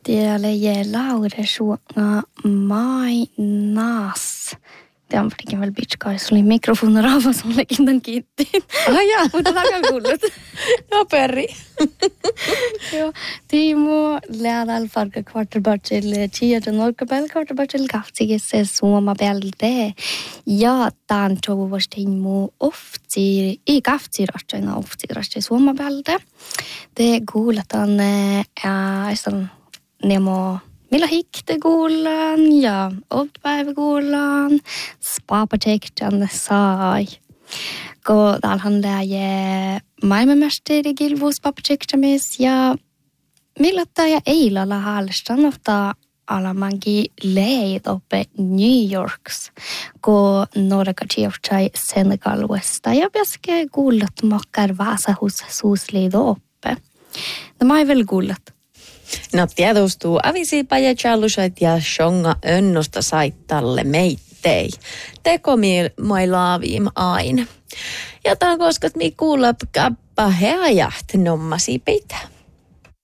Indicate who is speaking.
Speaker 1: tielle je Laure suonga mainas. Tämä on varsinkin vielä pitkä, se oli mikrofoni rauha sullekin tämän kiitti.
Speaker 2: Jaa.
Speaker 1: Mutta takan kuullut.
Speaker 2: No perri.
Speaker 1: Joo, Timo läädäl farka kvartalbatsille, tiedä norkapel kvartalbatsille kahtsigesse suomapelde. Ja tämän toivos Timo ofti, ei kaftsirastena oftsirasti suomapelde. Te kuuletaan nemo millä hikte kuullaan ja oppäivä kuullaan. Spapatektan sai. Kun täällähän lähe maailmanmästeri kilvuus papatektamis ja millä tämä eilalla haalestaan ottaa alamankin leid oppe New Yorks, kun Norka tjortsai Senegaluesta ja pääskee kuullut mokkar vaasahus suusliido oppe. No mä ei vielä kuullut.
Speaker 2: No tiedostuu avisiipa ja challusait ja shonga önnosta saittalle meittei. Teko mai laaviim aina. Ja tämän koska mi kuulla kappa heajaht nommasi pitää.